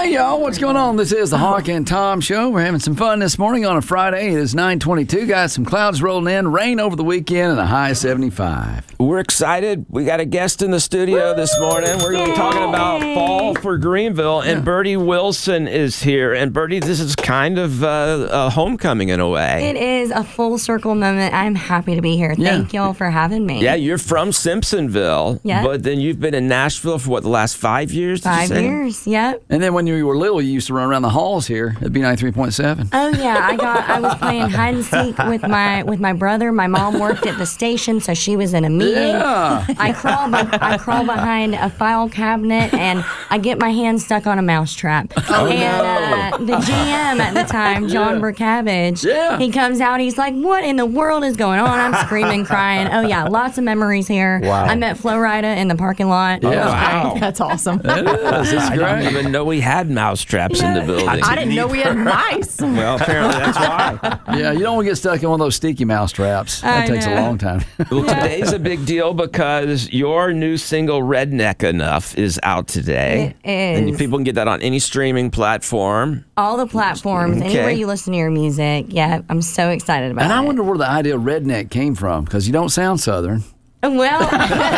Hey, y'all, what's going on? This is the Hawk and Tom Show. We're having some fun this morning on a Friday. It is 9:22. Got some clouds rolling in, rain over the weekend, and a high 75. We're excited. We got a guest in the studio this morning. We're going to be talking about fall for Greenville, and Bertie Wilson is here. And Bertie, this is kind of a homecoming in a way. It is a full circle moment. I'm happy to be here. Thank y'all for having me. Yeah, you're from Simpsonville, but then you've been in Nashville for, what, the last 5 years? 5 years, yep. And then when you were little, you used to run around the halls here at B93.7. Oh, yeah. I was playing hide and seek with my brother. My mom worked at the station, so she was in a meeting. Yeah. I crawl behind a file cabinet, and I get my hand stuck on a mousetrap. And the GM at the time, John Burkavage, he comes out. He's like, "What in the world is going on?" I'm screaming, crying. Oh, yeah. Lots of memories here. Wow. I met Flo Rida in the parking lot. Yeah. Wow. That's awesome. It is. It's I great. didn't even know we had mousetraps in the building. I didn't know we had mice. Well, apparently that's why. Yeah, you don't want to get stuck in one of those sticky mouse traps. That takes a long time. Well, today's a big deal because your new single, Redneck Enough, is out today. It is. And people can get that on any streaming platform. All the platforms, anywhere you listen to your music. Yeah, I'm so excited about it. And I wonder where the idea of redneck came from, because you don't sound Southern. Well,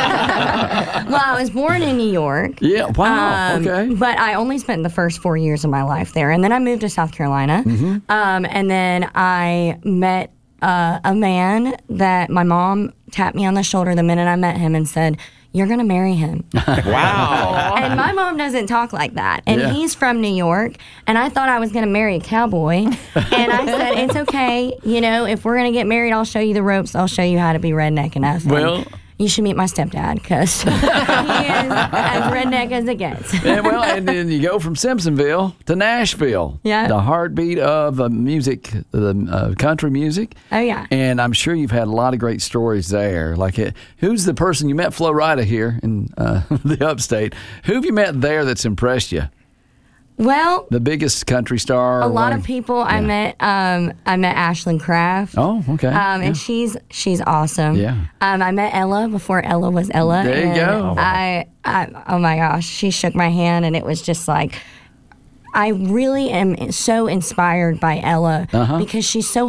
I was born in New York. Yeah, wow, okay. But I only spent the first 4 years of my life there. And then I moved to South Carolina. And then I met a man that my mom tapped me on the shoulder the minute I met him and said, "You're going to marry him." Wow. And my mom doesn't talk like that. And he's from New York. And I thought I was going to marry a cowboy. And I said, "It's okay. You know, if we're going to get married, I'll show you the ropes. I'll show you how to be redneck enough." Well, you should meet my stepdad, because he is as redneck as it gets. and then you go from Simpsonville to Nashville. Yeah. The heartbeat of music, country music. Oh, yeah. And I'm sure you've had a lot of great stories there. Like, who's the person you met, Flo Rida here in the upstate? Who have you met there that's impressed you? Well, The biggest country star? a lot of people. I met Ashlyn Kraft. Oh, okay. And she's awesome. Yeah. I met Ella before Ella was Ella. There you and go. I oh my gosh, she shook my hand, and it was just like, I really am so inspired by Ella because she's so